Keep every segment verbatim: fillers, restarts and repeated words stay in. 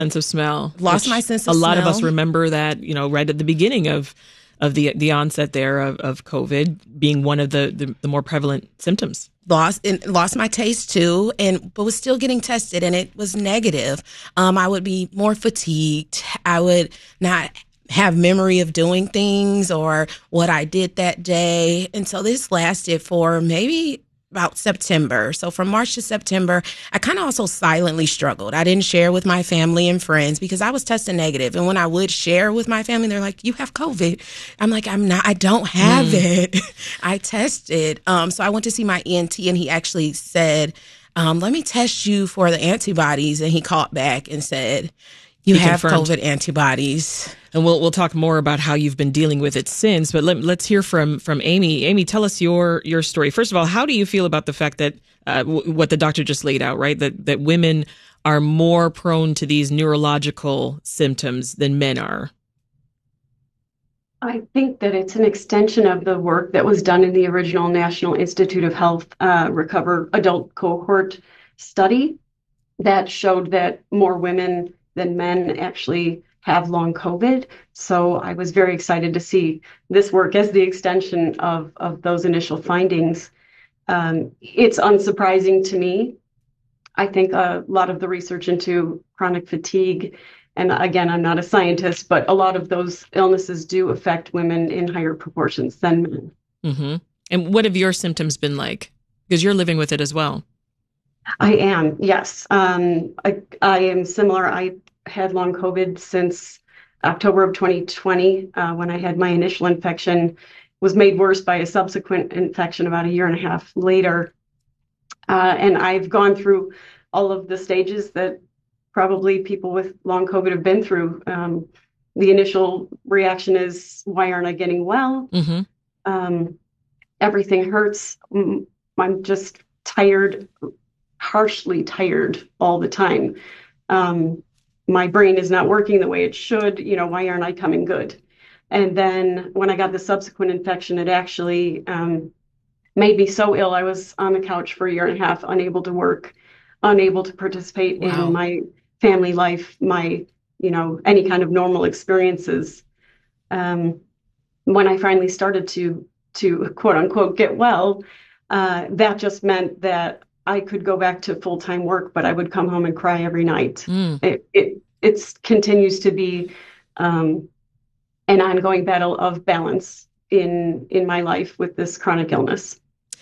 sense of smell. Lost my sense of smell. A lot smell. of us remember that, you know, right at the beginning of of the the onset there of, of COVID being one of the, the, the more prevalent symptoms. Lost and lost my taste too, and but was still getting tested, and it was negative. Um, I would be more fatigued. I would not have memory of doing things or what I did that day, and so this lasted for maybe about September. So from March to September, I kind of also silently struggled. I didn't share with my family and friends because I was tested negative. And when I would share with my family, they're like, you have COVID. I'm like, I'm not, I don't have mm. it. I tested. Um, so I went to see my E N T, and he actually said, um, let me test you for the antibodies. And he called back and said, you he have confirmed. COVID antibodies. And we'll we'll talk more about how you've been dealing with it since. But let, let's hear from from Amy. Amy, tell us your your story. First of all, how do you feel about the fact that uh, w- what the doctor just laid out, right? That that women are more prone to these neurological symptoms than men are. I think that it's an extension of the work that was done in the original National Institute of Health uh, Recover Adult Cohort study that showed that more women than men actually have long COVID. So I was very excited to see this work as the extension of, of those initial findings. Um, it's unsurprising to me. I think a lot of the research into chronic fatigue, and again, I'm not a scientist, but a lot of those illnesses do affect women in higher proportions than men. Mm-hmm. And what have your symptoms been like? Because you're living with it as well. I am, yes. Um, I, I am similar. I had long COVID since October of twenty twenty, uh, when I had my initial infection, was made worse by a subsequent infection about a year and a half later. Uh, and I've gone through all of the stages that probably people with long COVID have been through. Um, the initial reaction is, why aren't I getting well? Mm-hmm. Um, everything hurts. I'm just tired, harshly tired all the time. Um, my brain is not working the way it should. You know, why aren't I coming good? And then when I got the subsequent infection, it actually um, made me so ill. I was on the couch for a year and a half, unable to work, unable to participate wow. in my family life, my, you know, any kind of normal experiences. Um, when I finally started to, to quote unquote, get well, uh, that just meant that I could go back to full-time work, but I would come home and cry every night. Mm. It, it it's continues to be um, an ongoing battle of balance in in my life with this chronic illness.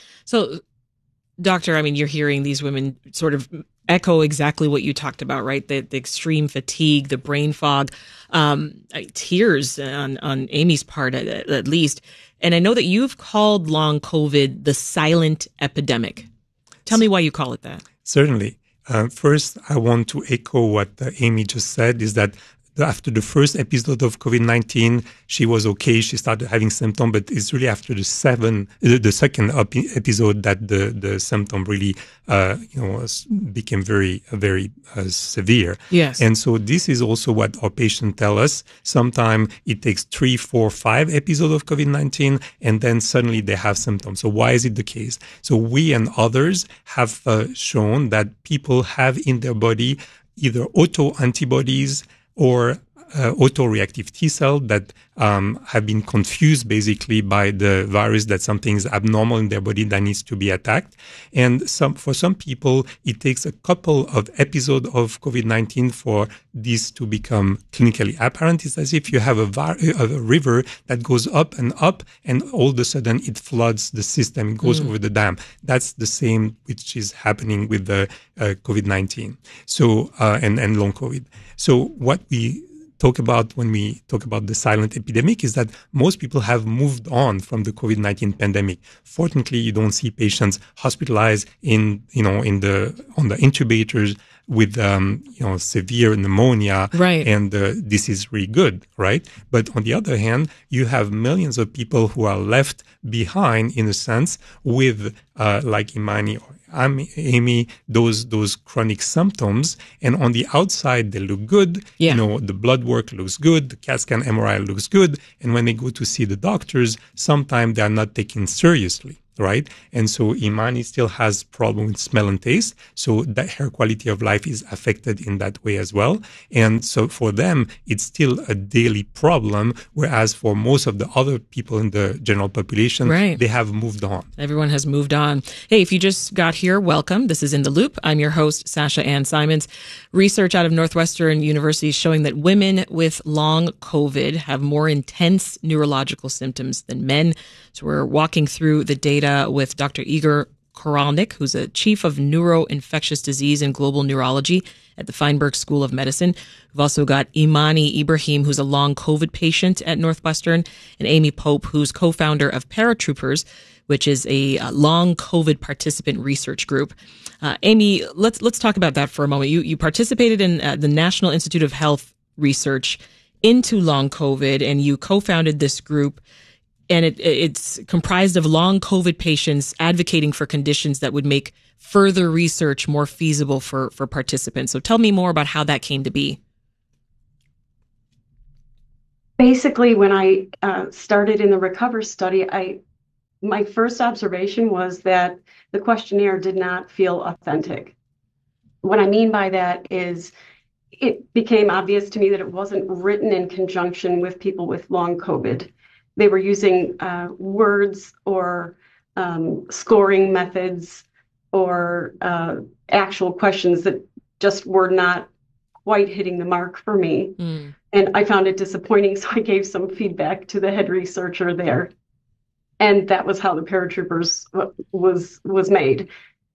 So, doctor, I mean, you're hearing these women sort of echo exactly what you talked about, right? The, the extreme fatigue, the brain fog, um, tears on, on Amy's part at, at least. And I know that you've called long COVID the silent epidemic. Tell me why you call it that. Certainly. Uh, first, I want to echo what uh, Amy just said, is that after the first episode of COVID nineteen, she was okay. She started having symptoms, but it's really after the seven, the second episode that the the symptom really, uh, you know, became very, very uh, severe. Yes. And so this is also what our patients tell us. Sometimes it takes three, four, five episodes of COVID nineteen, and then suddenly they have symptoms. So why is it the case? So we and others have uh, shown that people have in their body either auto-antibodies or uh, autoreactive T cell that um, have been confused basically by the virus, that something is abnormal in their body that needs to be attacked. And some, for some people, it takes a couple of episodes of COVID nineteen for this to become clinically apparent. It's as if you have a, var- a river that goes up and up, and all of a sudden it floods the system, it goes mm. over the dam. That's the same which is happening with the uh, COVID nineteen. So, uh, and, and long COVID. So what we talk about when we talk about the silent epidemic is that most people have moved on from the COVID nineteen pandemic. Fortunately, you don't see patients hospitalized in, you know, in the, on the incubators with, um, you know, severe pneumonia. Right. And uh, this is really good, right? But on the other hand, you have millions of people who are left behind, in a sense, with, uh, like Imani or Amy, those those chronic symptoms, and on the outside they look good. Yeah. You know, the blood work looks good, the CAT scan, M R I looks good, and when they go to see the doctors, sometimes they are not taken seriously. right? And so Imani still has problem with smell and taste. So that her quality of life is affected in that way as well. And so for them, it's still a daily problem. Whereas for most of the other people in the general population, right, they have moved on. Everyone has moved on. Hey, if you just got here, welcome. This is In the Loop. I'm your host, Sasha Ann Simons. Research out of Northwestern University is showing that women with long COVID have more intense neurological symptoms than men. So we're walking through the data with Doctor Igor Koralnik, who's a chief of neuroinfectious disease and global neurology at the Feinberg School of Medicine. We've also got Imani Ibrahim, who's a long COVID patient at Northwestern, and Amy Pope, who's co-founder of Paratroopers, which is a long COVID participant research group. Uh, Amy, let's let's talk about that for a moment. You you participated in uh, the National Institute of Health research into long COVID, and you co-founded this group. And it, it's comprised of long COVID patients advocating for conditions that would make further research more feasible for, for participants. So tell me more about how that came to be. Basically, when I uh, started in the RECOVER study, I my first observation was that the questionnaire did not feel authentic. What I mean by that is it became obvious to me that it wasn't written in conjunction with people with long COVID. They were using uh, words or um, scoring methods or uh, actual questions that just were not quite hitting the mark for me. Mm. And I found it disappointing, so I gave some feedback to the head researcher there. And that was how the Paratroopers was was made.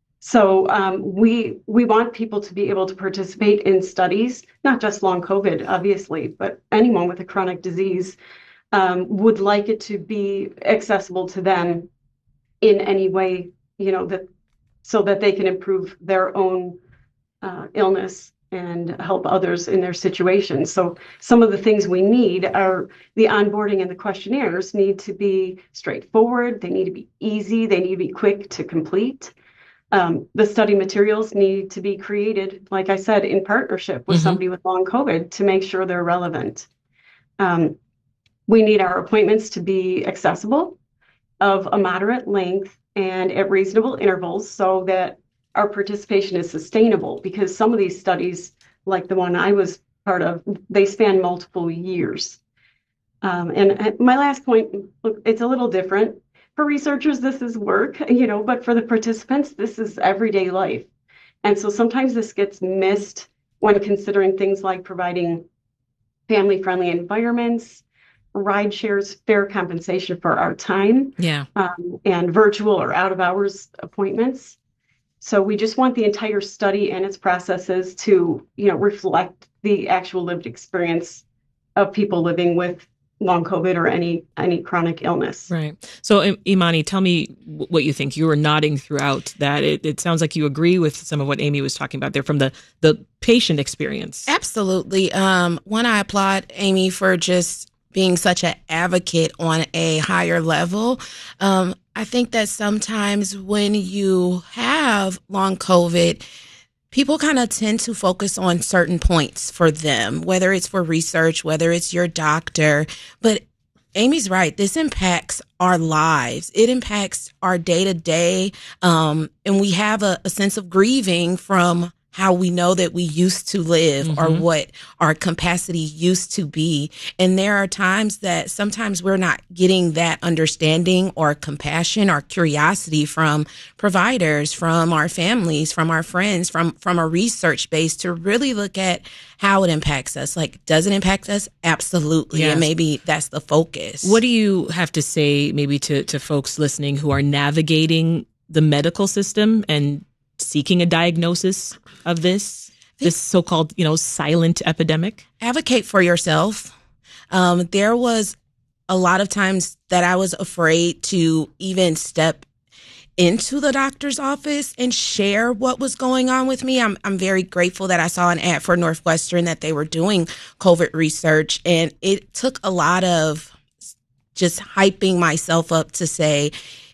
So um, we we want people to be able to participate in studies, not just long COVID, obviously, but anyone with a chronic disease. Um, would like it to be accessible to them in any way, you know, that so that they can improve their own uh, illness and help others in their situation. So some of the things we need are the onboarding and the questionnaires need to be straightforward. They need to be easy. They need to be quick to complete. Um, the study materials need to be created, like I said, in partnership with mm-hmm. somebody with long COVID to make sure they're relevant. Um, We need our appointments to be accessible, of a moderate length, and at reasonable intervals so that our participation is sustainable, because some of these studies, like the one I was part of, they span multiple years. Um, and my last point, look, it's a little different. For researchers, this is work, you know, but for the participants, this is everyday life. And so sometimes this gets missed when considering things like providing family-friendly environments, ride shares, fair compensation for our time, yeah, um, and virtual or out of hours appointments. So we just want the entire study and its processes to, you know, reflect the actual lived experience of people living with long COVID or any any chronic illness. Right. So Imani, tell me what you think. You were nodding throughout that. It, it sounds like you agree with some of what Amy was talking about there from the the patient experience. Absolutely. Um, one, I applaud Amy for just being such an advocate on a higher level. Um, I think that sometimes when you have long COVID, people kind of tend to focus on certain points for them, whether it's for research, whether it's your doctor. But Amy's right. This impacts our lives. It impacts our day to day. Um, and we have a, a sense of grieving from how we know that we used to live mm-hmm. or what our capacity used to be. And there are times that sometimes we're not getting that understanding or compassion or curiosity from providers, from our families, from our friends, from, from a research base to really look at how it impacts us. Like, does it impact us? Absolutely. Yes. And maybe that's the focus. What do you have to say maybe to, to folks listening who are navigating the medical system and seeking a diagnosis of this, this so-called, you know, silent epidemic? Advocate for yourself. Um, there was a lot of times that I was afraid to even step into the doctor's office and share what was going on with me. I'm I'm very grateful that I saw an ad for Northwestern that they were doing COVID research, and it took a lot of just hyping myself up to say,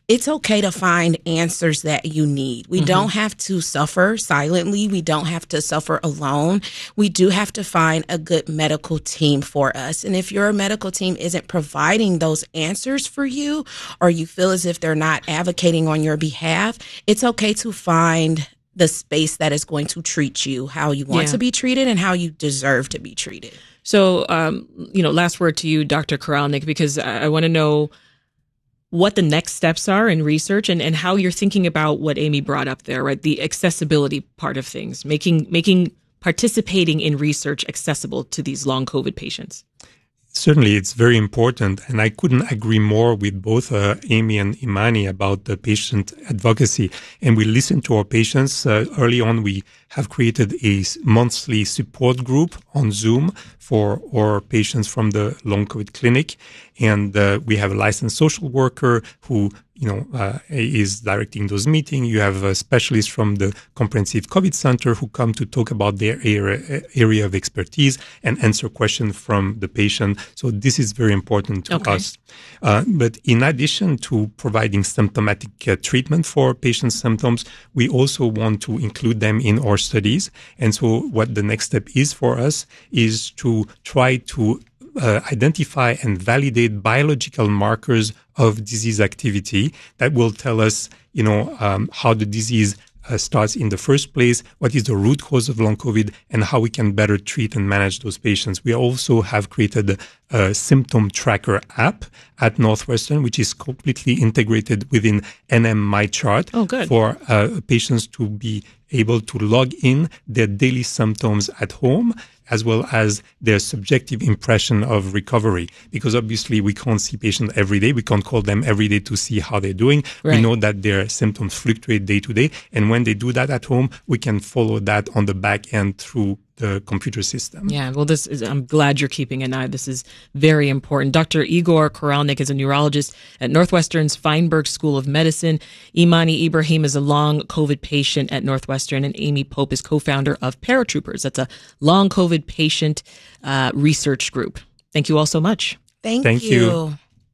it's okay to find answers that you need. We mm-hmm. don't have to suffer silently. We don't have to suffer alone. We do have to find a good medical team for us. And if your medical team isn't providing those answers for you, or you feel as if they're not advocating on your behalf, it's okay to find the space that is going to treat you how you want yeah. to be treated and how you deserve to be treated. So, um, you know, last word to you, Doctor Koralnik, because I, I want to know what the next steps are in research and, and how you're thinking about what Amy brought up there, right? The accessibility part of things, making making participating in research accessible to these long COVID patients. Certainly, it's very important, and I couldn't agree more with both uh, Amy and Imani about the patient advocacy. And we listen to our patients. Uh, early on, we have created a monthly support group on Zoom for our patients from the long COVID clinic. And uh, we have a licensed social worker who, you know, uh, is directing those meetings. You have a specialist from the Comprehensive COVID Center who come to talk about their area, area of expertise and answer questions from the patient. So this is very important to okay. us. Uh, but in addition to providing symptomatic uh, treatment for patients' symptoms, we also want to include them in our studies. And so what the next step is for us is to try to Uh, identify and validate biological markers of disease activity that will tell us, you know, um, how the disease uh, starts in the first place, what is the root cause of long COVID, and how we can better treat and manage those patients. We also have created a symptom tracker app at Northwestern, which is completely integrated within N M MyChart oh, good. for uh, patients to be able to log in their daily symptoms at home, as well as their subjective impression of recovery. Because obviously we can't see patients every day. We can't call them every day to see how they're doing. Right. We know that their symptoms fluctuate day to day. And when they do that at home, we can follow that on the back end through the computer system. Yeah, well, this is, I'm glad you're keeping an eye. This is very important. Doctor Igor Koralnik is a neurologist at Northwestern's Feinberg School of Medicine. Imani Ibrahim is a long COVID patient at Northwestern, and Amy Pope is co-founder of Paratroopers. That's a long COVID patient uh, research group. Thank you all so much. Thank, Thank you. you.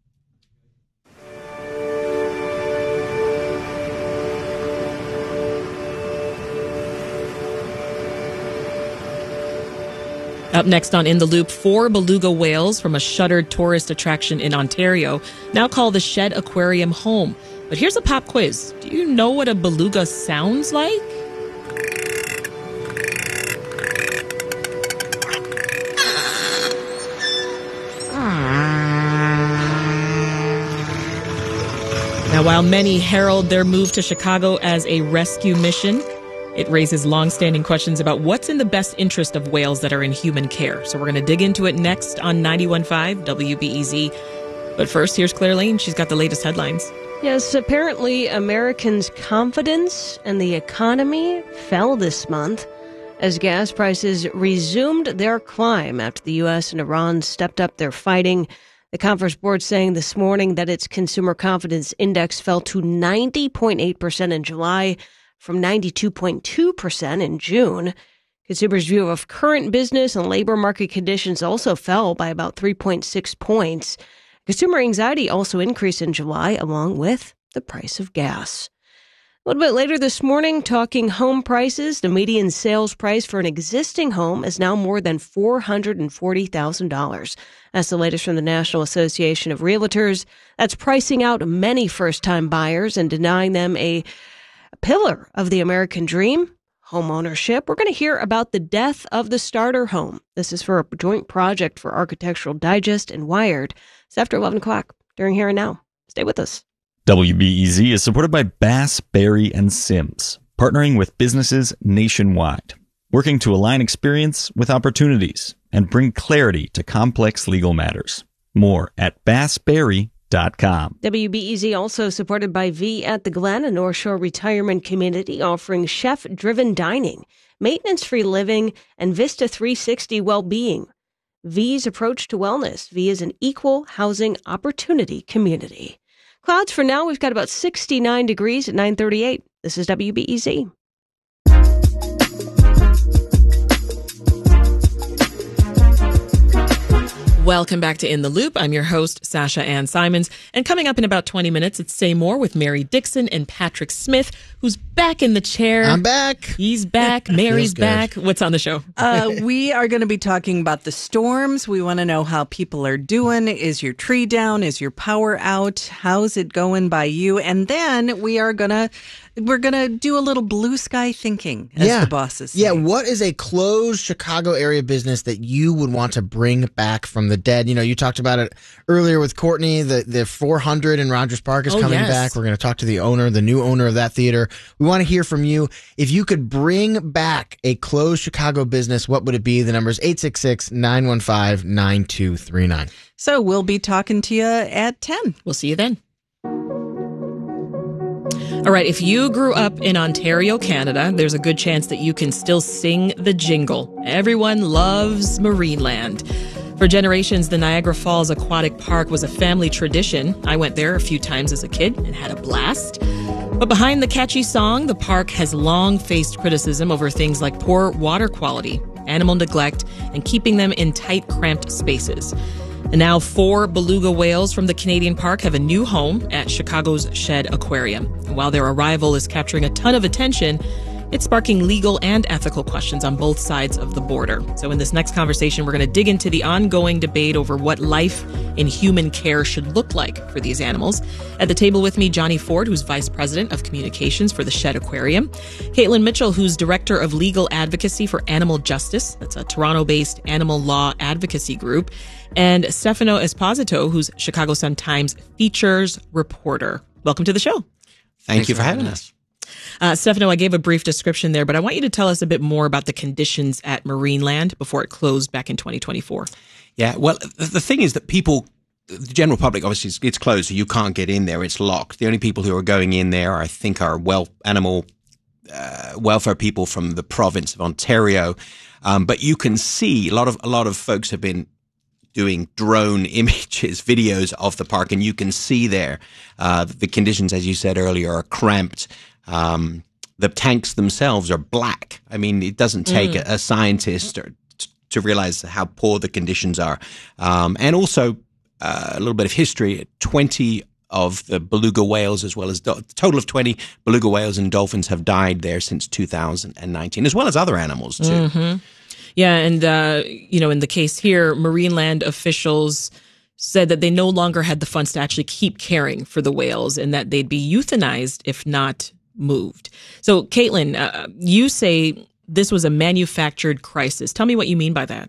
Up next on In the Loop, four beluga whales from a shuttered tourist attraction in Ontario now call the Shed Aquarium home. But here's a pop quiz. Do you know what a beluga sounds like? Now, while many herald their move to Chicago as a rescue mission, it raises long-standing questions about what's in the best interest of whales that are in human care. So we're going to dig into it next on ninety-one point five W B E Z. But first, here's Claire Lane. She's got the latest headlines. Yes, apparently Americans' confidence in the economy fell this month as gas prices resumed their climb after the U S and Iran stepped up their fighting. The Conference Board saying this morning that its consumer confidence index fell to ninety point eight percent in July, from ninety-two point two percent in June. Consumers' view of current business and labor market conditions also fell by about three point six points. Consumer anxiety also increased in July, along with the price of gas. A little bit later this morning, talking home prices, the median sales price for an existing home is now more than four hundred forty thousand dollars. That's the latest from the National Association of Realtors. That's pricing out many first-time buyers and denying them a A pillar of the American dream, home ownership. We're going to hear about the death of the starter home. This is for a joint project for Architectural Digest and Wired. It's after eleven o'clock during Here and Now. Stay with us. W B E Z is supported by Bass, Berry, and Sims, partnering with businesses nationwide, working to align experience with opportunities and bring clarity to complex legal matters. More at bass berry dot com. W B E Z also supported by V at the Glen, a North Shore retirement community offering chef-driven dining, maintenance-free living, and Vista three sixty well-being. V's approach to wellness. V is an equal housing opportunity community. Clouds for now. We've got about sixty-nine degrees at nine thirty-eight. This is W B E Z. Welcome back to In the Loop. I'm your host, Sasha Ann Simons. And coming up in about twenty minutes, it's Say More with Mary Dixon and Patrick Smith, who's back in the chair. I'm back. He's back. Mary's back. What's on the show? uh, we are going to be talking about the storms. We want to know how people are doing. Is your tree down? Is your power out? How's it going by you? And then we are going to We're going to do a little blue sky thinking, as yeah. the bosses say. Yeah, what is a closed Chicago area business that you would want to bring back from the dead? You know, you talked about it earlier with Courtney. The, the four hundred in Rogers Park is oh, coming yes. back. We're going to talk to the owner, the new owner of that theater. We want to hear from you. If you could bring back a closed Chicago business, what would it be? The number is eight six six, nine one five, nine two three nine. So we'll be talking to you at ten. We'll see you then. All right, if you grew up in Ontario, Canada, there's a good chance that you can still sing the jingle. Everyone loves Marineland. For generations, the Niagara Falls Aquatic Park was a family tradition. I went there a few times as a kid and had a blast. But behind the catchy song, the park has long faced criticism over things like poor water quality, animal neglect, and keeping them in tight, cramped spaces. And now four beluga whales from the Canadian park have a new home at Chicago's Shed Aquarium. And while their arrival is capturing a ton of attention, it's sparking legal and ethical questions on both sides of the border. So in this next conversation, we're going to dig into the ongoing debate over what life in human care should look like for these animals. At the table with me, Johnny Ford, who's Vice President of Communications for the Shed Aquarium. Caitlin Mitchell, who's Director of Legal Advocacy for Animal Justice. That's a Toronto-based animal law advocacy group. And Stefano Esposito, who's Chicago Sun-Times features reporter. Welcome to the show. Thank Thanks you for having having us. Uh, Stefano, I gave a brief description there, but I want you to tell us a bit more about the conditions at Marineland before it closed back in twenty twenty-four. Yeah, well, the, the thing is that people, the general public, obviously, it's, it's closed, so you can't get in there. It's locked. The only people who are going in there, I think, are well animal uh, welfare people from the province of Ontario. Um, but you can see a lot of a lot of folks have been doing drone images, videos of the park, and you can see there uh, the conditions, as you said earlier, are cramped. Um, the tanks themselves are black. I mean, it doesn't take mm. a, a scientist or, t- to realize how poor the conditions are. Um, and also uh, a little bit of history, twenty of the beluga whales, as well as do- a total of twenty beluga whales and dolphins have died there since two thousand nineteen, as well as other animals too. Mm-hmm. Yeah, and, uh, you know, in the case here, Marineland officials said that they no longer had the funds to actually keep caring for the whales and that they'd be euthanized if not moved. So, Caitlin, uh, you say this was a manufactured crisis. Tell me what you mean by that.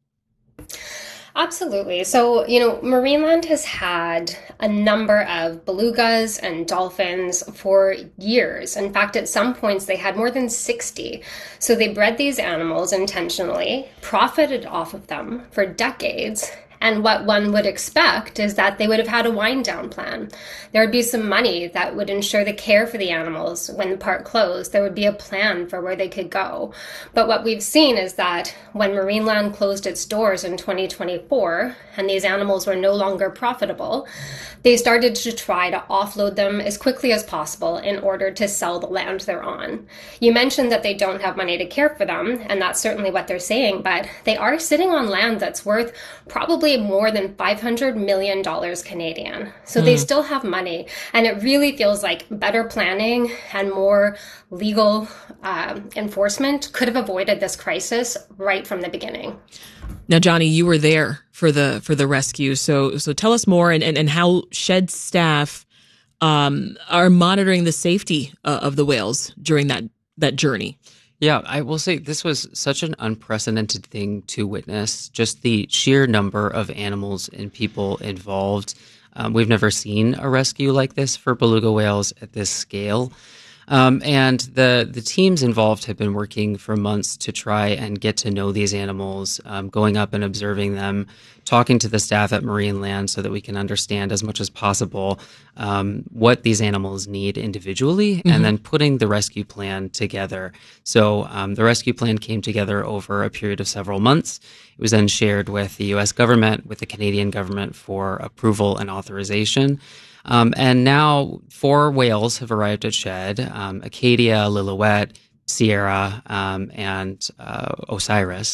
Absolutely. So, you know, Marineland has had a number of belugas and dolphins for years. In fact, at some points, they had more than sixty. So they bred these animals intentionally, profited off of them for decades. And what one would expect is that they would have had a wind down plan. There would be some money that would ensure the care for the animals when the park closed. There would be a plan for where they could go. But what we've seen is that when Marineland closed its doors in twenty twenty-four and these animals were no longer profitable, they started to try to offload them as quickly as possible in order to sell the land they're on. You mentioned that they don't have money to care for them, and that's certainly what they're saying, but they are sitting on land that's worth probably more than five hundred million dollars Canadian. So mm. they still have money. And it really feels like better planning and more legal uh, enforcement could have avoided this crisis right from the beginning. Now, Johnny, you were there for the for the rescue. So so tell us more and, and, and how Shed staff um, are monitoring the safety uh, of the whales during that, that journey. Yeah, I will say this was such an unprecedented thing to witness, just the sheer number of animals and people involved. Um, we've never seen a rescue like this for beluga whales at this scale. Um, and the, the teams involved have been working for months to try and get to know these animals, um, going up and observing them, talking to the staff at Marineland so that we can understand as much as possible um, what these animals need individually, mm-hmm. and then putting the rescue plan together. So um, the rescue plan came together over a period of several months. It was then shared with the U S government, with the Canadian government for approval and authorization. Um, and now four whales have arrived at Shed, um, Acadia, Lillooet, Sierra, um, and uh, Osiris.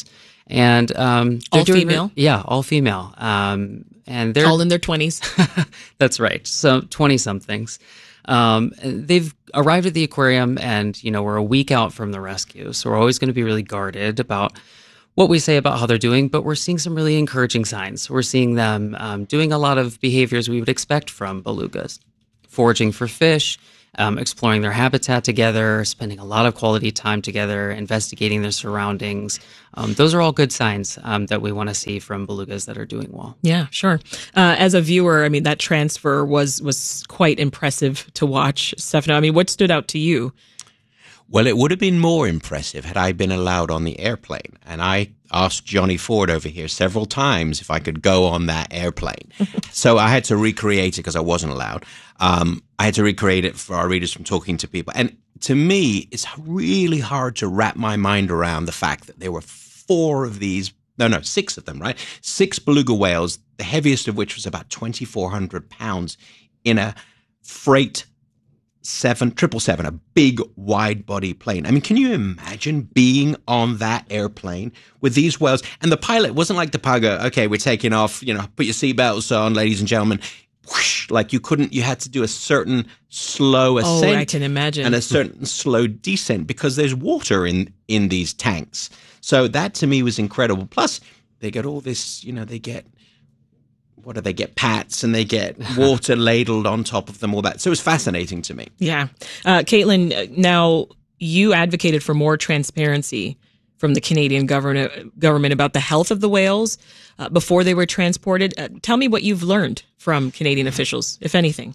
And um, all doing, female? Yeah, all female. Um, and they're all in their twenties. That's right. So twenty-somethings. Um, they've arrived at the aquarium and, you know, we're a week out from the rescue. So we're always going to be really guarded about what we say about how they're doing, but we're seeing some really encouraging signs. We're seeing them um, doing a lot of behaviors we would expect from belugas, foraging for fish, um, exploring their habitat together, spending a lot of quality time together, investigating their surroundings. Um, those are all good signs um, that we want to see from belugas that are doing well. Yeah, sure. Uh, as a viewer, I mean, that transfer was was quite impressive to watch. Stefano, I mean, what stood out to you? Well, it would have been more impressive had I been allowed on the airplane. And I asked Johnny Ford over here several times if I could go on that airplane. So I had to recreate it because I wasn't allowed. Um, I had to recreate it for our readers from talking to people. And to me, it's really hard to wrap my mind around the fact that there were four of these, no, no, six of them, right? Six beluga whales, the heaviest of which was about twenty-four hundred pounds in a freight Seven triple seven, a big wide body plane. I mean, can you imagine being on that airplane with these whales? And the pilot wasn't like the pilot, okay, we're taking off, you know, put your seatbelts on, ladies and gentlemen. Whoosh, like you couldn't, you had to do a certain slow ascent. Oh, I can imagine. And a certain slow descent because there's water in, in these tanks. So that to me was incredible. Plus, they get all this, you know, they get, what do they get? Pats, and they get water ladled on top of them, all that. So it was fascinating to me. Yeah. Uh, Caitlin, now you advocated for more transparency from the Canadian government, government about the health of the whales uh, before they were transported. Uh, tell me what you've learned from Canadian officials, if anything.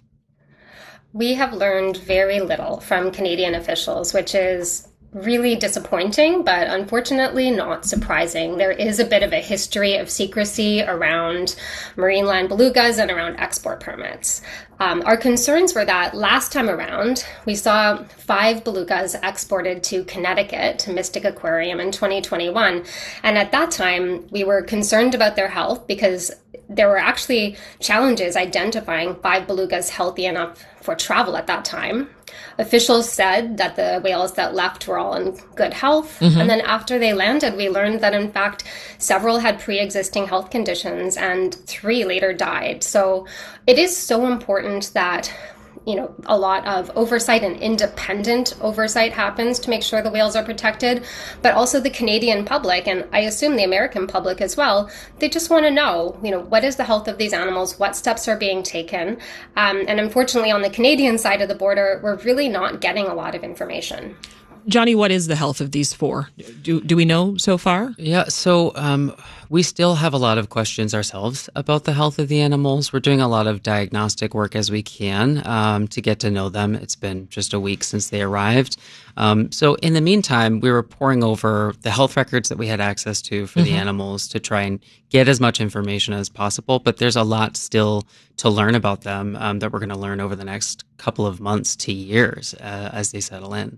We have learned very little from Canadian officials, which is really disappointing, but unfortunately not surprising. There is a bit of a history of secrecy around marine land belugas and around export permits. Um, our concerns were that last time around, we saw five belugas exported to Connecticut, to Mystic Aquarium in twenty twenty-one. And at that time, we were concerned about their health because there were actually challenges identifying five belugas healthy enough for travel at that time. Officials said that the whales that left were all in good health. Mm-hmm. And then after they landed, we learned that in fact, several had pre-existing health conditions and three later died. So it is so important that, you know, a lot of oversight and independent oversight happens to make sure the whales are protected, but also the Canadian public, and I assume the American public as well, they just want to know, you know, what is the health of these animals, what steps are being taken. Um, and unfortunately, on the Canadian side of the border, we're really not getting a lot of information. Johnny, what is the health of these four? Do do we know so far? Yeah, so um, we still have a lot of questions ourselves about the health of the animals. We're doing a lot of diagnostic work as we can um, to get to know them. It's been just a week since they arrived. Um, so in the meantime, we were poring over the health records that we had access to for mm-hmm. the animals to try and get as much information as possible. But there's a lot still to learn about them um, that we're going to learn over the next couple of months to years uh, as they settle in.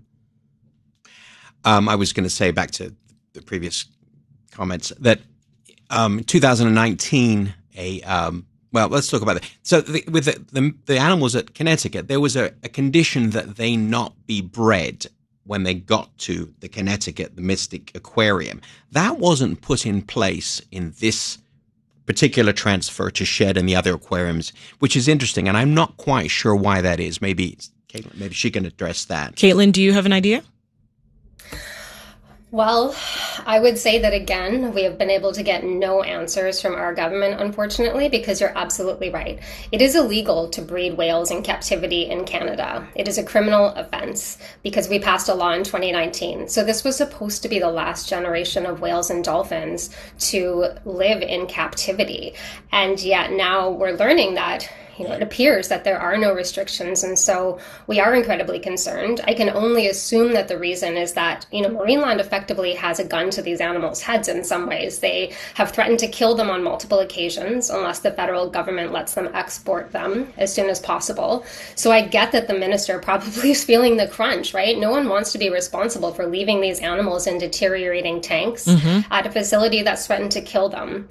Um, I was going to say back to the previous comments that um, in two thousand nineteen, a um, well, let's talk about that. So the, with the, the, the animals at Connecticut, there was a, a condition that they not be bred when they got to the Connecticut, the Mystic Aquarium. That wasn't put in place in this particular transfer to Shed and the other aquariums, which is interesting, and I'm not quite sure why that is. Maybe Caitlin, maybe she can address that. Caitlin, do you have an idea? Well, I would say that, again, we have been able to get no answers from our government, unfortunately, because you're absolutely right. It is illegal to breed whales in captivity in Canada. It is a criminal offense because we passed a law in twenty nineteen. So this was supposed to be the last generation of whales and dolphins to live in captivity. And yet now we're learning that, you know, it appears that there are no restrictions, and so we are incredibly concerned. I can only assume that the reason is that, you know, Marineland effectively has a gun to these animals' heads in some ways. They have threatened to kill them on multiple occasions unless the federal government lets them export them as soon as possible. So I get that the minister probably is feeling the crunch, right? No one wants to be responsible for leaving these animals in deteriorating tanks mm-hmm. at a facility that's threatened to kill them.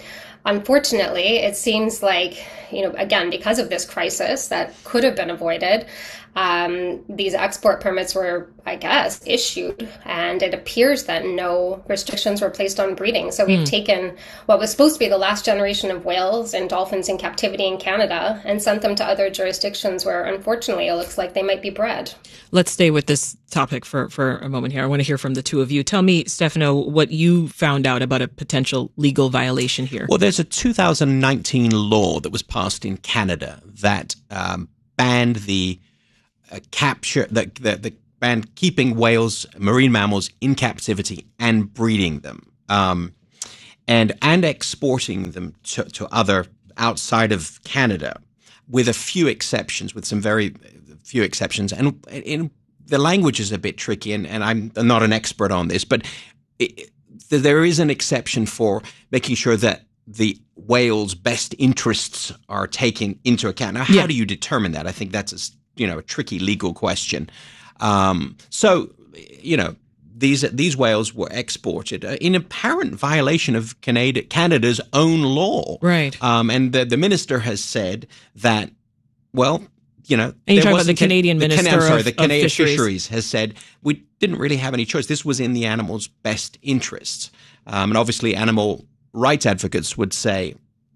Unfortunately, it seems like, you know, again, because of this crisis that could have been avoided, um, these export permits were, I guess, issued, and it appears that no restrictions were placed on breeding. So we've mm. taken what was supposed to be the last generation of whales and dolphins in captivity in Canada and sent them to other jurisdictions where, unfortunately, it looks like they might be bred. Let's stay with this topic for, for a moment here. I want to hear from the two of you. Tell me, Stefano, what you found out about a potential legal violation here. Well, there's a two thousand nineteen law that was passed in Canada that um, banned the uh, capture, the, the, the banned keeping whales, marine mammals in captivity and breeding them, um, and and exporting them to, to other outside of Canada, with a few exceptions, with some very few exceptions. And in the language is a bit tricky, and, and I'm not an expert on this, but it, there is an exception for making sure that the whale's best interests are taken into account. Now, how yeah. do you determine that? I think that's a, you know, a tricky legal question. Um, so, you know, these these whales were exported uh, in apparent violation of Canada, Canada's own law. Right. Um, and the, the minister has said that, well, you know, and you're talking about the Canadian the, minister I'm sorry, of, the Canadian of fisheries. fisheries has said we didn't really have any choice. This was in the animal's best interests. Um, and obviously animal rights advocates would say,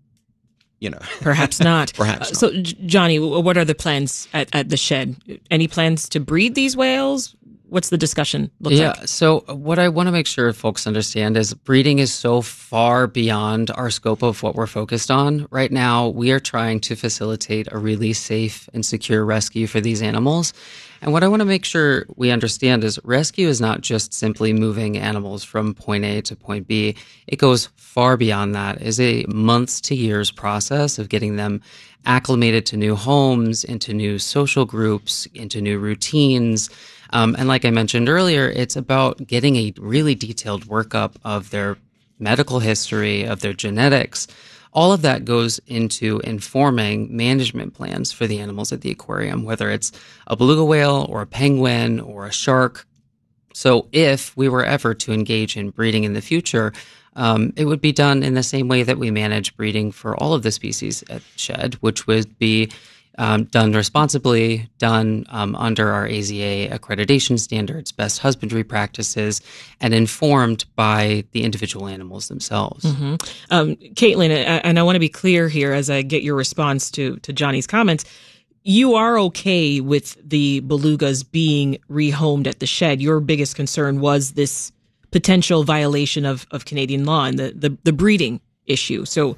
you know, perhaps not. perhaps uh, not. So, Johnny, what are the plans at, at the shed? Any plans to breed these whales? What's the discussion look yeah, like? Yeah, so what I want to make sure folks understand is breeding is so far beyond our scope of what we're focused on. Right now, we are trying to facilitate a really safe and secure rescue for these animals. And what I want to make sure we understand is rescue is not just simply moving animals from point A to point B. It goes far beyond that. It's a months to years process of getting them acclimated to new homes, into new social groups, into new routines. Um, and like I mentioned earlier, it's about getting a really detailed workup of their medical history, of their genetics. All of that goes into informing management plans for the animals at the aquarium, whether it's a beluga whale or a penguin or a shark. So if we were ever to engage in breeding in the future, um, it would be done in the same way that we manage breeding for all of the species at Shed, which would be Um, done responsibly, done um, under our A Z A accreditation standards, best husbandry practices, and informed by the individual animals themselves. Mm-hmm. Um, Caitlin, and I want to be clear here as I get your response to, to Johnny's comments. You are okay with the belugas being rehomed at the shed. Your biggest concern was this potential violation of, of Canadian law and the, the, the breeding issue. So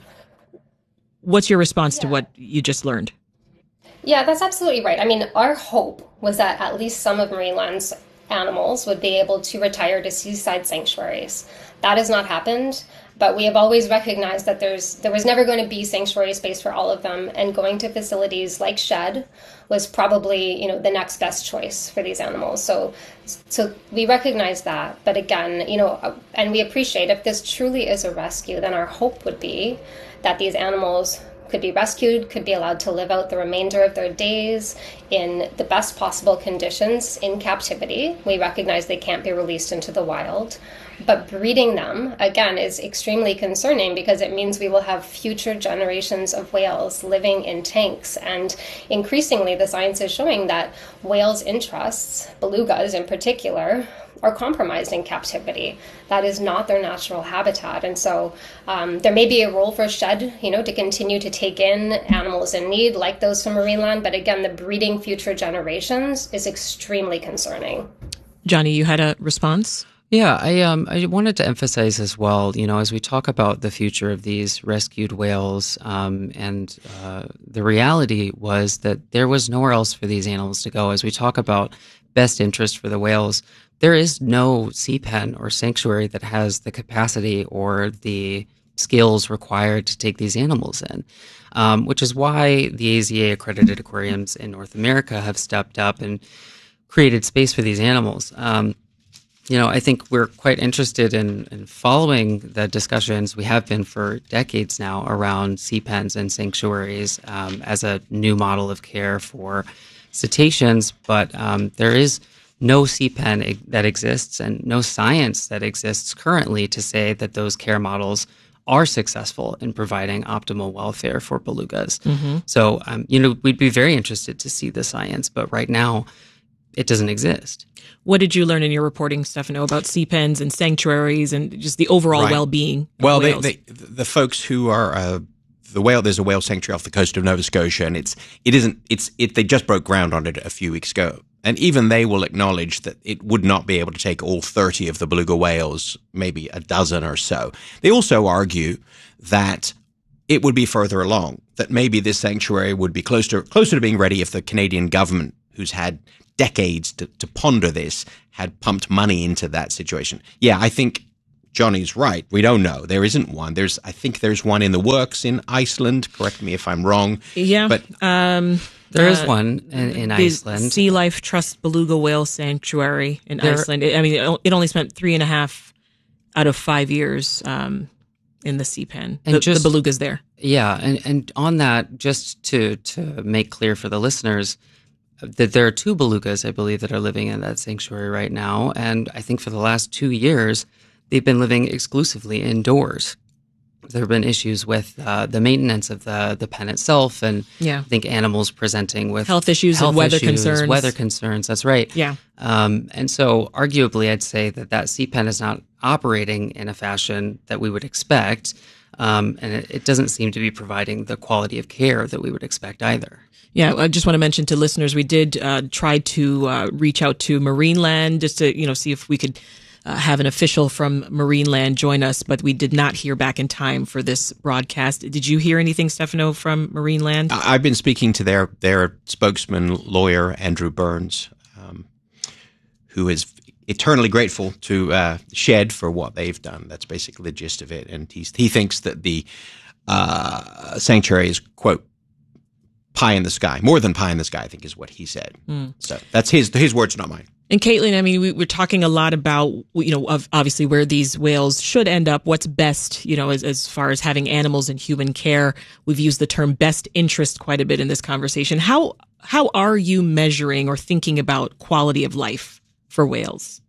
what's your response yeah. to what you just learned? Yeah, that's absolutely right. I mean, our hope was that at least some of Marineland's animals would be able to retire to seaside sanctuaries. That has not happened, but we have always recognized that there's there was never going to be sanctuary space for all of them, and going to facilities like Shed was probably, you know, the next best choice for these animals. So so we recognize that, but again, you know, and we appreciate if this truly is a rescue, then our hope would be that these animals could be rescued, could be allowed to live out the remainder of their days in the best possible conditions in captivity. We recognize they can't be released into the wild. But breeding them, again, is extremely concerning because it means we will have future generations of whales living in tanks. And increasingly, the science is showing that whales' interests, belugas in particular, are compromised in captivity. That is not their natural habitat. And so um, there may be a role for Shed, you know, to continue to take in animals in need like those from Marineland. But again, the breeding future generations is extremely concerning. Johnny, you had a response? Yeah, I um I wanted to emphasize as well, you know, as we talk about the future of these rescued whales, um, and uh, the reality was that there was nowhere else for these animals to go. As we talk about best interest for the whales, there is no sea pen or sanctuary that has the capacity or the skills required to take these animals in, um, which is why the A Z A accredited aquariums in North America have stepped up and created space for these animals. Um, You know, I think we're quite interested in, in following the discussions we have been for decades now around sea pens and sanctuaries um, as a new model of care for cetaceans. But um, there is no sea pen that exists and no science that exists currently to say that those care models are successful in providing optimal welfare for belugas. Mm-hmm. So, um, you know, we'd be very interested to see the science, but right now it doesn't exist. What did you learn in your reporting, Stefano, about sea pens and sanctuaries and just the overall Right. well-being of Well, they, whales? they, the folks who are uh, the whale, there's a whale sanctuary off the coast of Nova Scotia, and it's it isn't it's it. They just broke ground on it a few weeks ago, and even they will acknowledge that it would not be able to take all thirty of the beluga whales, maybe a dozen or so. They also argue that it would be further along, that maybe this sanctuary would be closer closer to being ready if the Canadian government, who's had decades to, to ponder this, had pumped money into that situation. Yeah, I think Johnny's right. We don't know. There isn't one. There's, I think there's one in the works in Iceland. Correct me if I'm wrong. Yeah. But um, There is uh, one in, in the Iceland. Sea Life Trust Beluga Whale Sanctuary in There- Iceland. I mean, it it only spent three and a half out of five years um, in the sea pen. And The, just- the belugas there. Yeah, and, and on that, just to, to make clear for the listeners, that there are two belugas, I believe, that are living in that sanctuary right now. And I think for the last two years, they've been living exclusively indoors. There have been issues with uh, the maintenance of the, the pen itself, and Yeah. I think animals presenting with Health issues and weather issues, concerns. Weather concerns, that's right. Yeah. Um, and so, arguably, I'd say that that sea pen is not operating in a fashion that we would expect, um, and it, it doesn't seem to be providing the quality of care that we would expect either. Yeah, I just want to mention to listeners, we did uh, try to uh, reach out to Marineland just to, you know, see if we could uh, have an official from Marineland join us, but we did not hear back in time for this broadcast. Did you hear anything, Stefano, from Marineland? I- I've been speaking to their their spokesman, lawyer Andrew Burns, um, who is eternally grateful to uh, Shed for what they've done. That's basically the gist of it, and he's, he thinks that the uh, sanctuary is, quote, pie in the sky, more than pie in the sky, I think is what he said. Mm. So that's his his words, not mine. And Caitlin, I mean, we, we're talking a lot about, you know, of obviously where these whales should end up, what's best, you know, as, as far as having animals in human care. We've used the term best interest quite a bit in this conversation. How how are you measuring or thinking about quality of life for whales?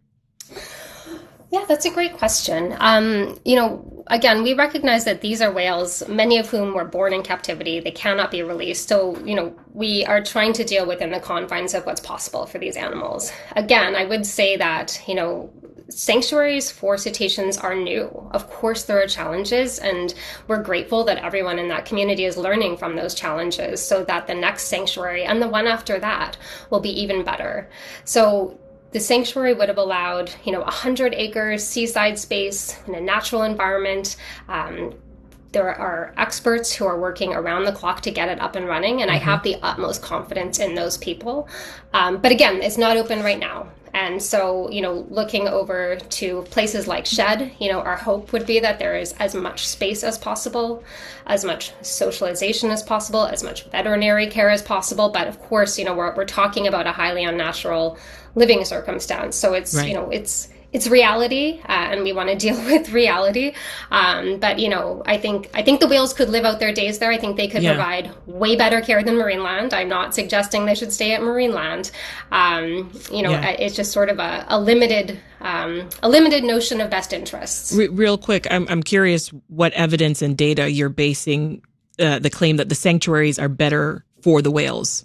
Yeah, that's a great question. Um, you know, again, we recognize that these are whales, many of whom were born in captivity. They cannot be released. So, you know, we are trying to deal within the confines of what's possible for these animals. Again, I would say that, you know, sanctuaries for cetaceans are new. Of course, there are challenges, and we're grateful that everyone in that community is learning from those challenges so that the next sanctuary and the one after that will be even better. So, the sanctuary would have allowed, you know, one hundred acres, seaside space in a natural environment. Um, there are experts who are working around the clock to get it up and running, and mm-hmm. I have the utmost confidence in those people. Um, but again, it's not open right now. And so, you know, looking over to places like Shed, you know, our hope would be that there is as much space as possible, as much socialization as possible, as much veterinary care as possible. But of course, you know, we're, we're talking about a highly unnatural living circumstance. So it's, right. you know, it's, it's reality, uh, and we want to deal with reality. Um, but, you know, I think I think the whales could live out their days there. I think they could yeah. provide way better care than Marineland. I'm not suggesting they should stay at Marineland. Um, you know, yeah. it's just sort of a, a limited um, a limited notion of best interests. Re- real quick, I'm I'm curious what evidence and data you're basing uh, the claim that the sanctuaries are better for the whales.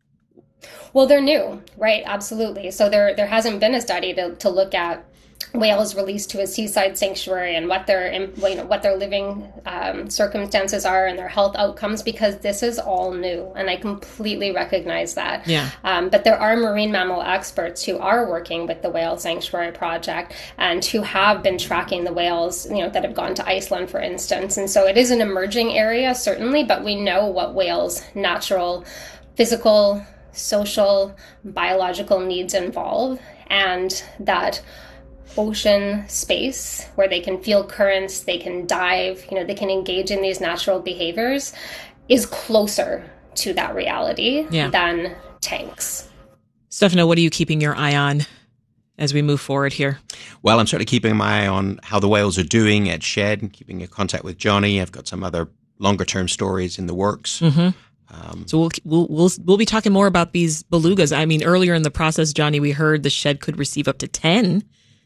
Well, they're new, right? Absolutely. So there there hasn't been a study to, to look at whales released to a seaside sanctuary and what their you know what their living um, circumstances are and their health outcomes, because this is all new, and I completely recognize that. Yeah. Um, but there are marine mammal experts who are working with the Whale Sanctuary Project and who have been tracking the whales, you know, that have gone to Iceland, for instance. And so it is an emerging area, certainly, but we know what whales' natural, physical, social, biological needs involve, and that ocean space where they can feel currents, they can dive, you know, they can engage in these natural behaviors is closer to that reality yeah. than tanks. Stefano, what are you keeping your eye on as we move forward here? Well, I'm certainly keeping my eye on how the whales are doing at Shed and keeping in contact with Johnny. I've got some other longer term stories in the works. Mm-hmm. Um, so we'll, we'll we'll we'll be talking more about these belugas. I mean, earlier in the process, Johnny, we heard the Shed could receive up to ten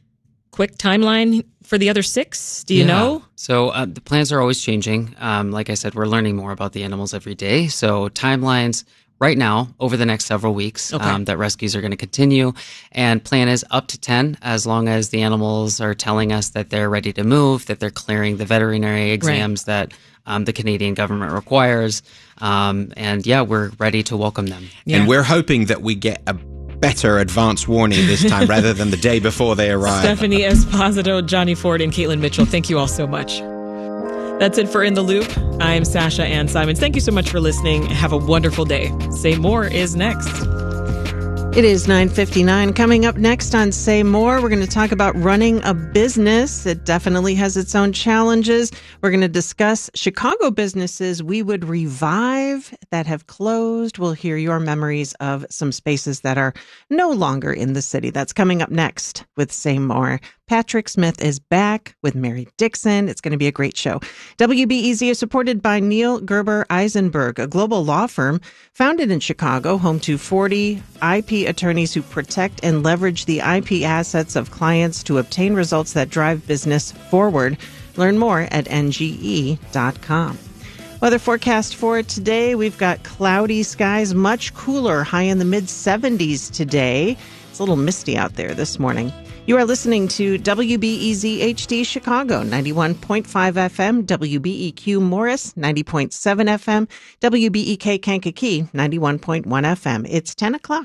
quick timeline for the other six? Do you Yeah. know? So uh, the plans are always changing. Um, like I said, we're learning more about the animals every day. So timelines right now, over the next several weeks, Okay. um, that rescues are going to continue. And plan is up to ten, as long as the animals are telling us that they're ready to move, that they're clearing the veterinary exams that um, the Canadian government requires. Um, and yeah, we're ready to welcome them. Yeah. And we're hoping that we get a better advance warning this time rather than the day before they arrive. Stephanie Esposito, Johnny Ford, and Caitlin Mitchell, thank you all so much. That's it for In the Loop. I'm Sasha Ann Simons. Thank you so much for listening. Have a wonderful day. Say More is next. It is nine fifty-nine. Coming up next on Say More, we're going to talk about running a business. It definitely has its own challenges. We're going to discuss Chicago businesses we would revive that have closed. We'll hear your memories of some spaces that are no longer in the city. That's coming up next with Say More. Patrick Smith is back with Mary Dixon. It's going to be a great show. W B E Z is supported by Neil Gerber Eisenberg, a global law firm founded in Chicago, home to forty I P attorneys who protect and leverage the I P assets of clients to obtain results that drive business forward. Learn more at N G E dot com. Weather forecast for today, we've got cloudy skies, much cooler, high in the mid seventies today. It's a little misty out there this morning. You are listening to W B E Z H D Chicago, ninety-one point five F M, W B E Q Morris, ninety point seven F M, W B E K Kankakee, ninety-one point one F M. It's ten o'clock.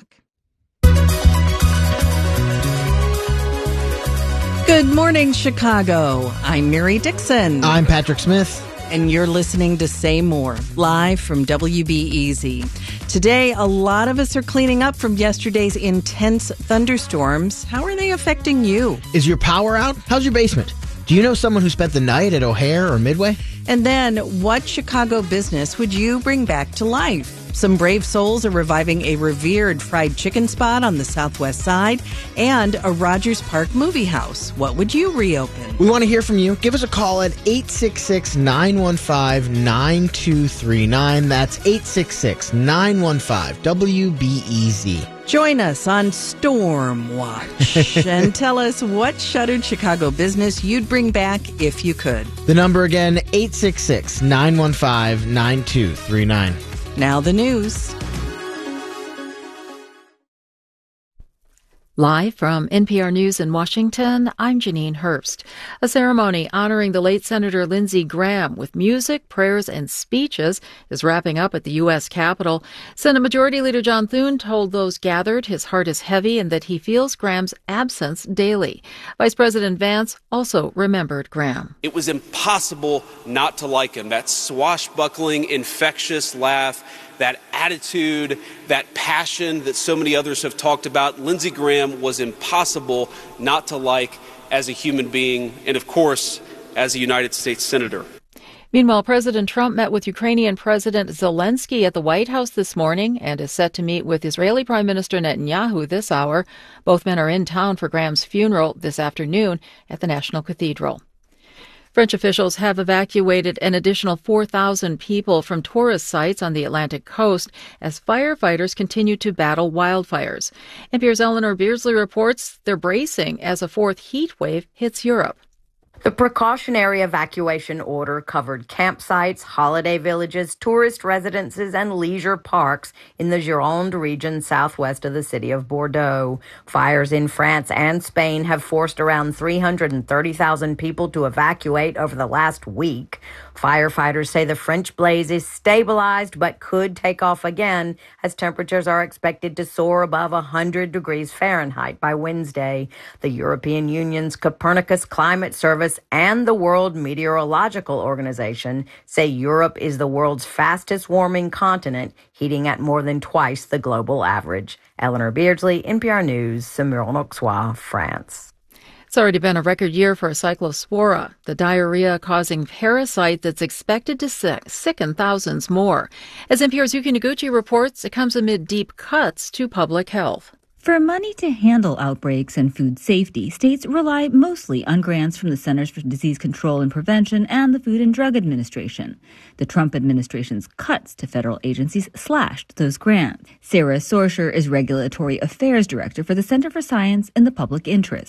Good morning, Chicago. I'm Mary Dixon. I'm Patrick Smith. And you're listening to Say More, live from W B E Z. Today, a lot of us are cleaning up from yesterday's intense thunderstorms. How are they affecting you? Is your power out? How's your basement? Do you know someone who spent the night at O'Hare or Midway? And then, what Chicago business would you bring back to life? Some brave souls are reviving a revered fried chicken spot on the Southwest Side and a Rogers Park movie house. What would you reopen? We want to hear from you. Give us a call at eight six six, nine one five, nine two three nine. That's eight six six, nine one five, W B E Z. Join us on Storm Watch and tell us what shuttered Chicago business you'd bring back if you could. The number again, eight six six, nine one five, nine two three nine. Now the news. Live from N P R News in Washington, I'm Janine Herbst. A ceremony honoring the late Senator Lindsey Graham with music, prayers, and speeches is wrapping up at the U S Capitol. Senate Majority Leader John Thune told those gathered his heart is heavy and that he feels Graham's absence daily. Vice President Vance also remembered Graham. It was impossible not to like him. That swashbuckling, infectious laugh, that attitude, that passion that so many others have talked about. Lindsey Graham was impossible not to like as a human being and, of course, as a United States Senator. Meanwhile, President Trump met with Ukrainian President Zelensky at the White House this morning and is set to meet with Israeli Prime Minister Netanyahu this hour. Both men are in town for Graham's funeral this afternoon at the National Cathedral. French officials have evacuated an additional four thousand people from tourist sites on the Atlantic coast as firefighters continue to battle wildfires. N P R's Eleanor Beardsley reports they're bracing as a fourth heat wave hits Europe. The precautionary evacuation order covered campsites, holiday villages, tourist residences, and leisure parks in the Gironde region southwest of the city of Bordeaux. Fires in France and Spain have forced around three hundred thirty thousand people to evacuate over the last week. Firefighters say the French blaze is stabilized but could take off again as temperatures are expected to soar above one hundred degrees Fahrenheit by Wednesday. The European Union's Copernicus Climate Service and the World Meteorological Organization say Europe is the world's fastest warming continent, heating at more than twice the global average. Eleanor Beardsley, N P R News, Saumur-en-Auxois, France. It's already been a record year for Cyclospora, the diarrhea-causing parasite that's expected to sicken thousands more. As N P R's Yuki Noguchi reports, it comes amid deep cuts to public health. For money to handle outbreaks and food safety, states rely mostly on grants from the Centers for Disease Control and Prevention and the Food and Drug Administration. The Trump administration's cuts to federal agencies slashed those grants. Sarah Sorsher is Regulatory Affairs Director for the Center for Science and the Public Interest.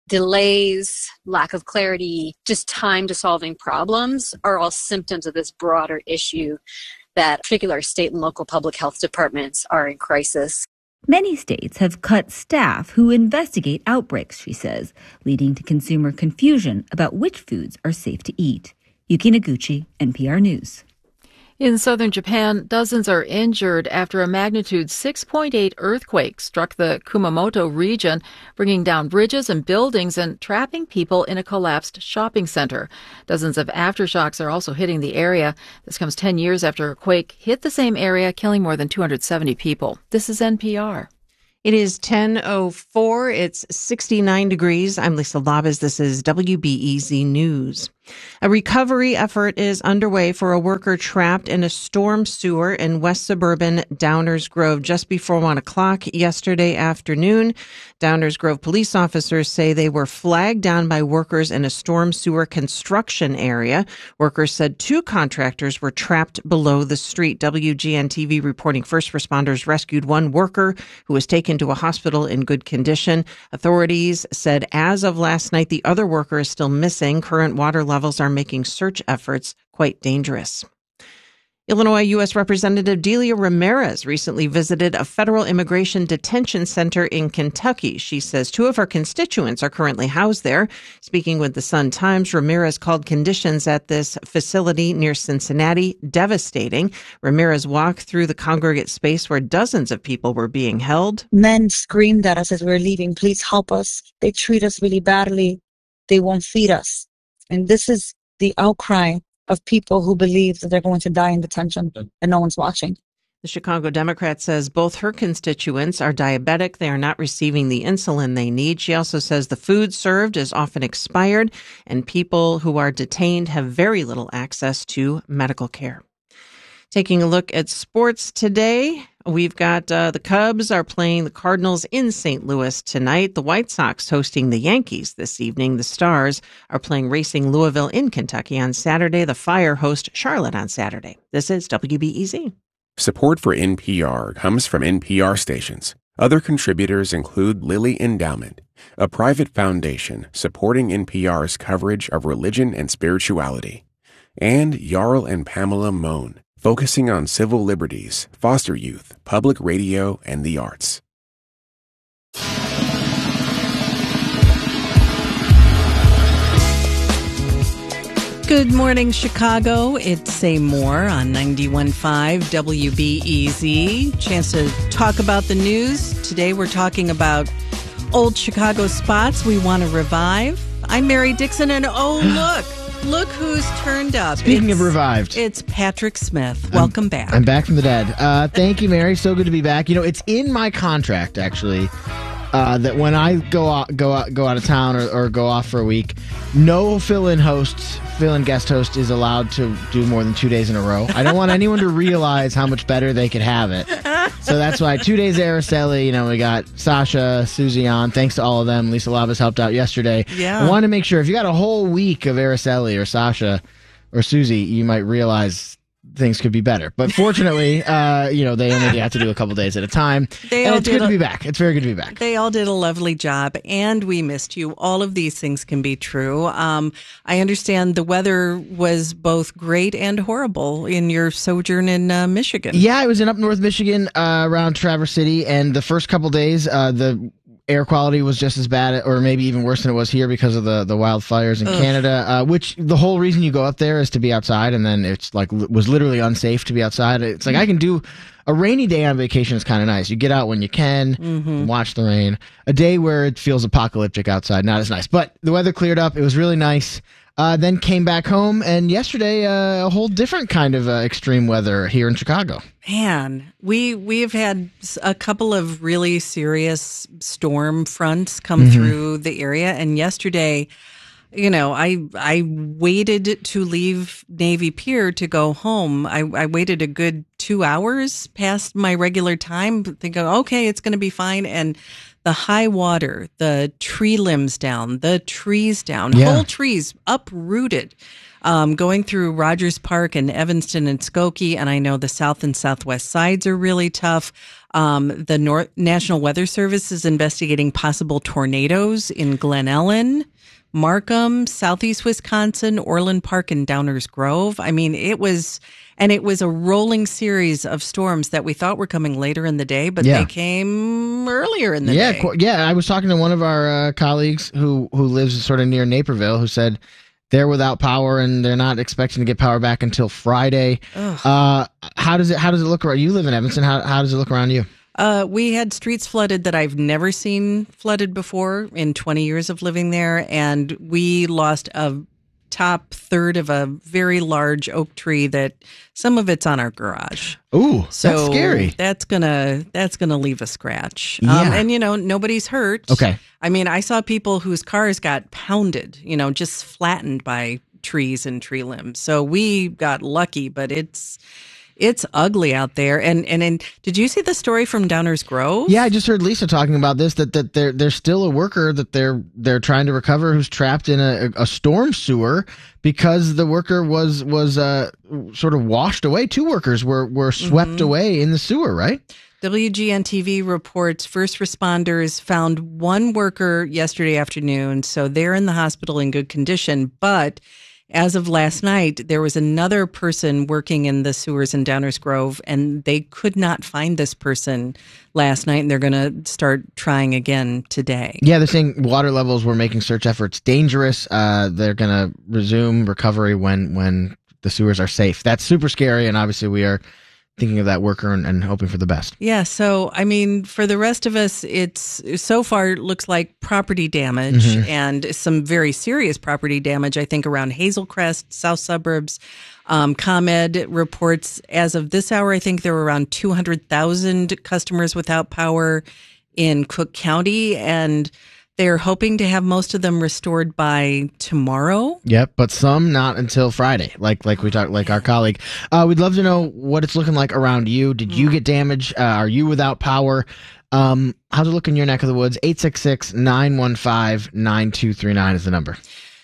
delays, lack of clarity, just time to solving problems are all symptoms of this broader issue that particular state and local public health departments are in crisis. Many states have cut staff who investigate outbreaks, she says, leading to consumer confusion about which foods are safe to eat. Yuki Noguchi, N P R News. In southern Japan, dozens are injured after a magnitude six point eight earthquake struck the Kumamoto region, bringing down bridges and buildings and trapping people in a collapsed shopping center. Dozens of aftershocks are also hitting the area. This comes ten years after a quake hit the same area, killing more than two hundred seventy people. This is N P R. It is ten oh four. It's sixty-nine degrees. I'm Lisa Labas. This is W B E Z News. A recovery effort is underway for a worker trapped in a storm sewer in west suburban Downers Grove just before one o'clock yesterday afternoon. Downers Grove police officers say they were flagged down by workers in a storm sewer construction area. Workers said two contractors were trapped below the street. W G N T V reporting first responders rescued one worker who was taken to a hospital in good condition. Authorities said as of last night, the other worker is still missing. Current water levels levels are making search efforts quite dangerous. Illinois U S Representative Delia Ramirez recently visited a federal immigration detention center in Kentucky. She says two of her constituents are currently housed there. Speaking with the Sun-Times, Ramirez called conditions at this facility near Cincinnati devastating. Ramirez walked through the congregate space where dozens of people were being held. Men screamed at us as we were leaving, "Please help us. They treat us really badly. They won't feed us." And this is the outcry of people who believe that they're going to die in detention and no one's watching. The Chicago Democrat says both her constituents are diabetic. They are not receiving the insulin they need. She also says the food served is often expired and people who are detained have very little access to medical care. Taking a look at sports today, we've got uh, the Cubs are playing the Cardinals in Saint Louis tonight. The White Sox hosting the Yankees this evening. The Stars are playing Racing Louisville in Kentucky on Saturday. The Fire host Charlotte on Saturday. This is W B E Z. Support for N P R comes from N P R stations. Other contributors include Lilly Endowment, a private foundation supporting N P R's coverage of religion and spirituality, and Jarl and Pamela Mohn, focusing on civil liberties, foster youth, public radio, and the arts. Good morning, Chicago. It's Say More on ninety-one point five W B E Z. Chance to talk about the news. Today we're talking about old Chicago spots we want to revive. I'm Mary Dixon, and oh, look. Look who's turned up. Speaking it's, of revived. It's Patrick Smith. Welcome I'm, back. I'm back from the dead. Uh, thank you, Mary. So good to be back. You know, it's in my contract, actually, uh, that when I go out, go out, go out of town or, or go off for a week, no fill-in host, fill-in guest host is allowed to do more than two days in a row. I don't want anyone to realize how much better they could have it. So that's why two days Araceli, you know, we got Sasha, Susie on. Thanks to all of them. Lisa Labas helped out yesterday. Yeah. I want to make sure if you got a whole week of Araceli or Sasha or Susie, you might realize things could be better. But fortunately, uh, you know, they only have to do a couple days at a time. They and all it's good a, to be back. It's very good to be back. They all did a lovely job, and we missed you. All of these things can be true. Um, I understand the weather was both great and horrible in your sojourn in uh, Michigan. Yeah, I was in up north Michigan uh, around Traverse City, and the first couple days, uh, the air quality was just as bad, or maybe even worse than it was here because of the, the wildfires in Ugh. Canada, uh, which the whole reason you go up there is to be outside, and then it's like was literally unsafe to be outside. It's like I can do a rainy day on vacation is kind of nice. You get out when you can, mm-hmm. watch the rain. A day where it feels apocalyptic outside, not as nice. But the weather cleared up. It was really nice. Uh, then came back home, and yesterday uh, a whole different kind of uh, extreme weather here in Chicago. Man, we we've had a couple of really serious storm fronts come mm-hmm. through the area, and yesterday, you know, I I waited to leave Navy Pier to go home. I, I waited a good two hours past my regular time, thinking, okay, it's going to be fine, and the high water, the tree limbs down, the trees down, yeah. whole trees uprooted. um, going through Rogers Park and Evanston and Skokie, and I know the south and southwest sides are really tough. Um, the North National Weather Service is investigating possible tornadoes in Glen Ellen, Markham, southeast Wisconsin, Orland Park, and Downers Grove. I mean, it was, and it was a rolling series of storms that we thought were coming later in the day, but Yeah. they came earlier in the yeah, day. qu- yeah. I was talking to one of our uh, colleagues who who lives sort of near Naperville, who said they're without power and they're not expecting to get power back until Friday. Ugh. Uh, how does it How does it look around? You live in Evanston. How How does it look around you? Uh, we had streets flooded that I've never seen flooded before in twenty years of living there. And we lost a top third of a very large oak tree that some of it's on our garage. Ooh, So that's scary. That's gonna that's gonna leave a scratch. Um, Yeah. and you know, nobody's hurt. Okay. I mean, I saw people whose cars got pounded, you know, just flattened by trees and tree limbs. So we got lucky, but it's it's ugly out there. And and, and did you see the story from Downers Grove? Yeah, I just heard Lisa talking about this. That that there there's still a worker that they're they're trying to recover who's trapped in a, a storm sewer because the worker was was uh sort of washed away. Two workers were were swept Mhm. away in the sewer, right? W G N T V reports first responders found one worker yesterday afternoon, so they're in the hospital in good condition. But as of last night, there was another person working in the sewers in Downers Grove, and they could not find this person last night, and they're going to start trying again today. Yeah, they're saying water levels were making search efforts dangerous. Uh, they're going to resume recovery when when the sewers are safe. That's super scary, and obviously we are thinking of that worker and, and hoping for the best. Yeah, so I mean, for the rest of us, it's so far it looks like property damage Mhm. and some very serious property damage. I think around Hazelcrest, south suburbs. Um, ComEd reports as of this hour, I think there were around two hundred thousand customers without power in Cook County, and they're hoping to have most of them restored by tomorrow. Yep, but some not until Friday, like like we talked, like our colleague. Uh, we'd love to know what it's looking like around you. Did you get damage? Uh, are you without power? Um, how's it look in your neck of the woods? eight six six, nine one five, nine two three nine is the number.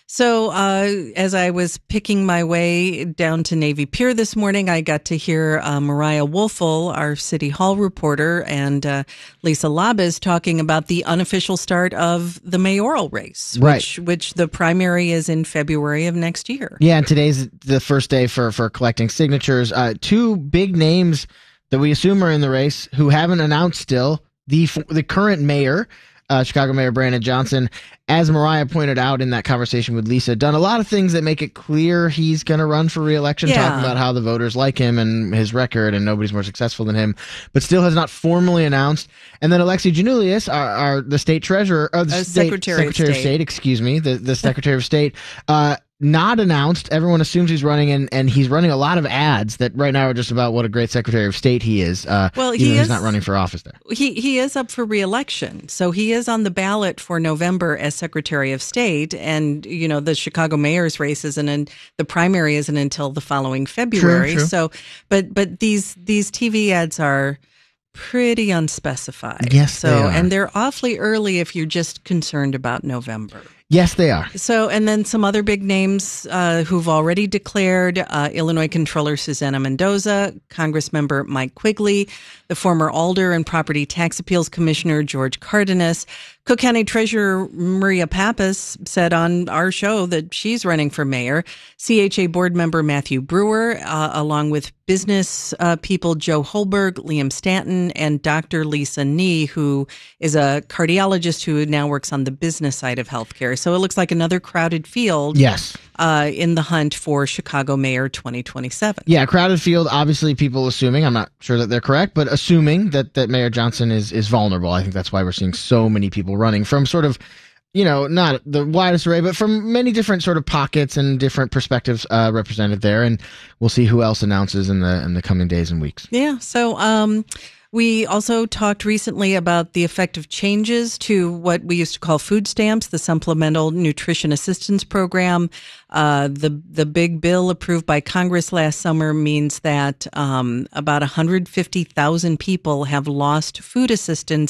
So uh, as I was picking my way down to Navy Pier this morning, I got to hear uh, Mariah Woelfel, our City Hall reporter, and uh, Lisa Labez talking about the unofficial start of the mayoral race, Right. which, which the primary is in February of next year. Yeah, and today's the first day for for collecting signatures. Uh, two big names that we assume are in the race who haven't announced still. The the current mayor, uh, Chicago Mayor Brandon Johnson, as Mariah pointed out in that conversation with Lisa, done a lot of things that make it clear he's going to run for re-election, Yeah. talking about how the voters like him and his record and nobody's more successful than him, but still has not formally announced. And then Alexi Janulius, our, our the state treasurer, or the Uh, state, Secretary of Secretary of State. State, excuse me, the, the Secretary of State, uh, not announced. Everyone assumes he's running, and, and he's running a lot of ads that right now are just about what a great Secretary of State he is. Uh, Well, even he though he's is- not running for office there. He he is up for re-election, so he is on the ballot for November as Secretary of State, and you know the Chicago mayor's race isn't in the primary isn't until the following February. true. So, but but these these T V ads are pretty unspecified. Yes, so they are. and they're awfully early if you're just concerned about November. Yes, they are. So, and then some other big names uh, who've already declared, uh, Illinois Controller Susana Mendoza, Congressmember Mike Quigley, the former Alder and Property Tax Appeals Commissioner George Cardenas. Cook County Treasurer Maria Pappas said on our show that she's running for mayor. C H A board member Matthew Brewer, uh, along with business uh, people Joe Holberg, Liam Stanton, and Doctor Lisa Nee, who is a cardiologist who now works on the business side of healthcare. So it looks like another crowded field. Yes. Uh, in the hunt for Chicago Mayor twenty twenty-seven. Yeah, crowded field. Obviously, people assuming, I'm not sure that they're correct, but assuming that, that Mayor Johnson is, is vulnerable. I think that's why we're seeing so many people running from sort of, you know, not the widest array, but from many different sort of pockets and different perspectives uh, represented there. And we'll see who else announces in the in the coming days and weeks. Yeah. So um, we also talked recently about the effect of changes to what we used to call food stamps, the Supplemental Nutrition Assistance Program. Uh, the the big bill approved by Congress last summer means that um, about one hundred fifty thousand people have lost food assistance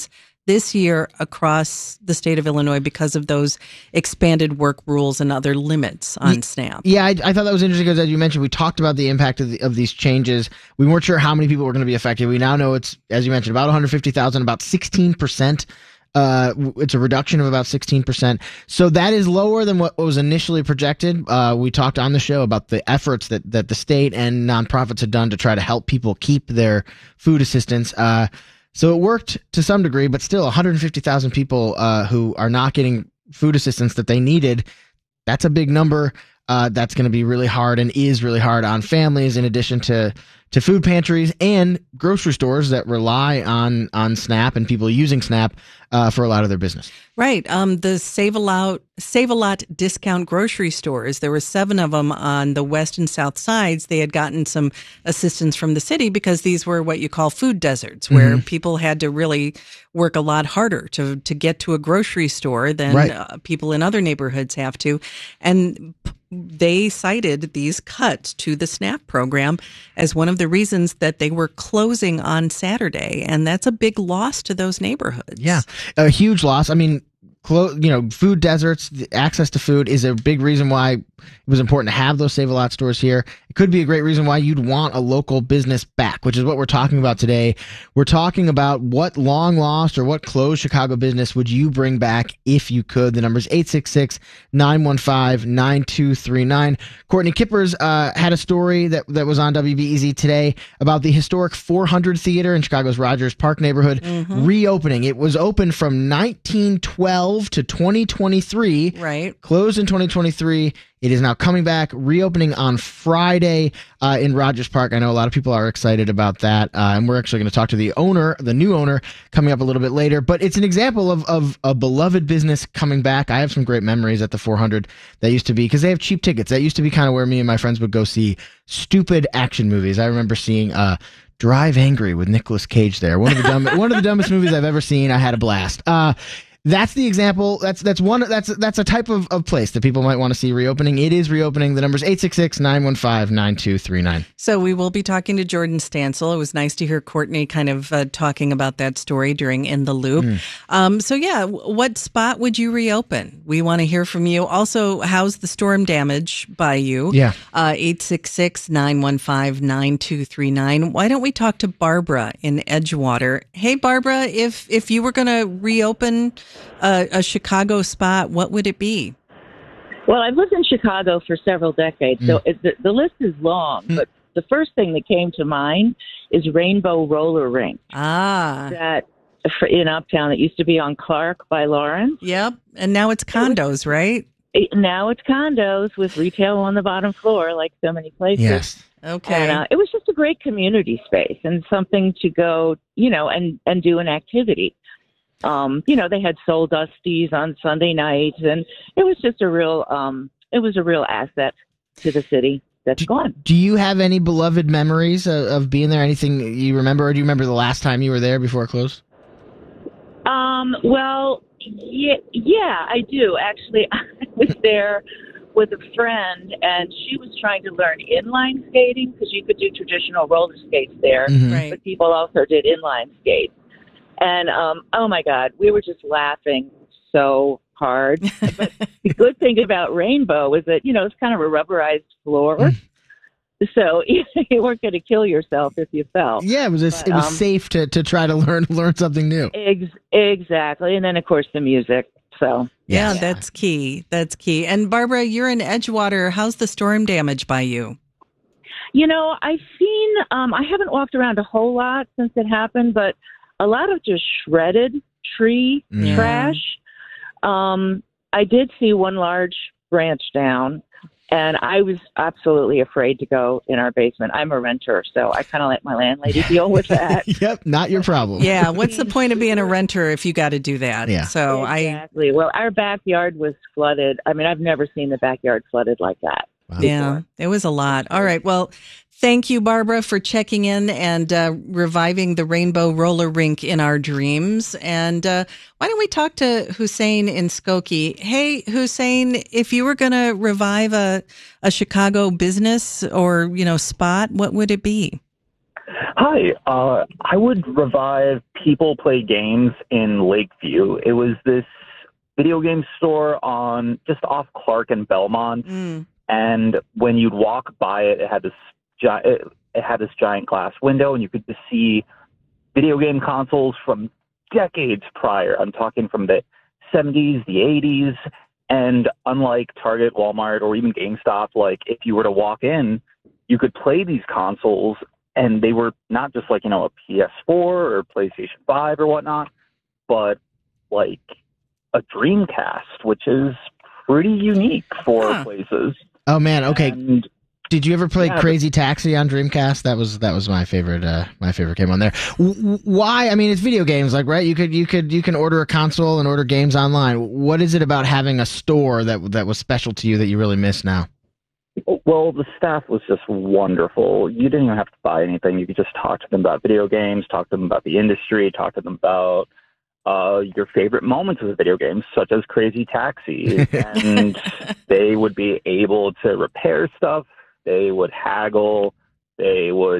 this year across the state of Illinois because of those expanded work rules and other limits on SNAP. Yeah, I, I thought that was interesting because, as you mentioned, we talked about the impact of, the, of these changes. We weren't sure how many people were going to be affected. We now know it's, as you mentioned, about one hundred fifty thousand, about sixteen percent. Uh, it's a reduction of about sixteen percent. So that is lower than what was initially projected. Uh, we talked on the show about the efforts that, that the state and nonprofits had done to try to help people keep their food assistance. Uh, so it worked to some degree, but still one hundred fifty thousand people uh, who are not getting food assistance that they needed. That's a big number. Uh, that's going to be really hard and is really hard on families, in addition to to food pantries and grocery stores that rely on on SNAP and people using SNAP uh, for a lot of their business. Right. Um, the Save a Lot Save a Lot discount grocery stores. There were seven of them on the west and south sides. They had gotten some assistance from the city because these were what you call food deserts, where Mm-hmm. people had to really work a lot harder to to get to a grocery store than Right. uh, people in other neighborhoods have to, and they cited these cuts to the SNAP program as one of the reasons that they were closing on Saturday. And that's a big loss to those neighborhoods. Yeah, a huge loss. I mean, clo- you know, food deserts, the access to food is a big reason why it was important to have those Save a Lot stores here. It could be a great reason why you'd want a local business back, which is what we're talking about today. We're talking about what long lost or what closed Chicago business would you bring back if you could. The number is eight six six, nine one five, nine two three nine. Courtney Kippers uh, had a story that, that was on W B E Z today about the historic four hundred Theater in Chicago's Rogers Park neighborhood Mhm. reopening. It was open from nineteen twelve to twenty twenty-three. Right. Closed in twenty twenty-three. It is now coming back, reopening on Friday uh, in Rogers Park. I know a lot of people are excited about that, uh, and we're actually going to talk to the owner, the new owner, coming up a little bit later. But it's an example of, of a beloved business coming back. I have some great memories at the four hundred that used to be, because they have cheap tickets. That used to be kind of where me and my friends would go see stupid action movies. I remember seeing uh, Drive Angry with Nicolas Cage there. One of the dumb, one of the dumbest movies I've ever seen. I had a blast. Uh, That's the example. That's that's one. That's that's a type of, of place that people might want to see reopening. It is reopening. The number's eight six six, nine one five, nine two three nine. So we will be talking to Jordan Stansel. It was nice to hear Courtney kind of uh, talking about that story during In the Loop. Mm. Um, so yeah, w- what spot would you reopen? We want to hear from you. Also, how's the storm damage by you? Yeah. Uh, eight six six, nine one five, nine two three nine. Why don't we talk to Barbara in Edgewater? Hey, Barbara, if, if you were going to reopen a, a Chicago spot, what would it be? Well, I've lived in Chicago for several decades, so Mm. it, the, the list is long, but the first thing that came to mind is Rainbow Roller Rink. Ah. That for, in Uptown, that used to be on Clark by Lawrence. Yep. And now it's condos, right? It, now it's condos with retail on the bottom floor, like so many places. Yes. Okay. And uh, it was just a great community space and something to go, you know, and, and do an activity. Um, you know, they had Soul Dusties on Sunday nights, and it was just a real, um, it was a real asset to the city that's gone. Do you have any beloved memories of, of being there? Anything you remember, or do you remember the last time you were there before it closed? Um, well, yeah, yeah, I do. Actually, I was there with a friend, and she was trying to learn inline skating because you could do traditional roller skates there, Mhm. Right. but people also did inline skates. And, um, oh, my God, we were just laughing so hard. But the good thing about Rainbow is that, you know, it's kind of a rubberized floor. So you weren't going to kill yourself if you fell. Yeah, it was a, But, it was um, safe to, to try to learn learn something new. Ex- exactly. And then, of course, the music. So Yeah, that's key. That's key. And Barbara, you're in Edgewater. How's the storm damage by you? You know, I've seen, um, I haven't walked around a whole lot since it happened, but a lot of just shredded tree Yeah. trash. Um, I did see one large branch down, and I was absolutely afraid to go in our basement. I'm a renter, so I kind of let my landlady deal with that. Yep, not your problem. Yeah, what's the point of being a renter if you got to do that? Yeah. So I Exactly. Well, our backyard was flooded. I mean, I've never seen the backyard flooded like that. Yeah, it was a lot. All right. Well, thank you, Barbara, for checking in and uh, reviving the Rainbow Roller Rink in our dreams. And uh, why don't we talk to Hussein in Skokie? Hey, Hussein, if you were going to revive a, a Chicago business or, you know, spot, what would it be? Hi, uh, I would revive People Play Games in Lakeview. It was this video game store on just off Clark and Belmont, Mm. and when you'd walk by it, it had this gi- it, it had this giant glass window, and you could just see video game consoles from decades prior. I'm talking from the seventies, the eighties, and unlike Target, Walmart, or even GameStop, like if you were to walk in, you could play these consoles, and they were not just like, you know, a P S four or PlayStation five or whatnot, but like a Dreamcast, which is pretty unique for Huh. places. Oh man, okay. And, Did you ever play yeah, Crazy Taxi on Dreamcast? That was that was my favorite. Uh, my favorite game on there. W- w- why? I mean, it's video games, like right? You could you could you can order a console and order games online. What is it about having a store that that was special to you that you really miss now? Well, the staff was just wonderful. You didn't even have to buy anything. You could just talk to them about video games, talk to them about the industry, talk to them about uh, your favorite moments of the video games, such as Crazy Taxi. And they would be able to repair stuff. They would haggle. They would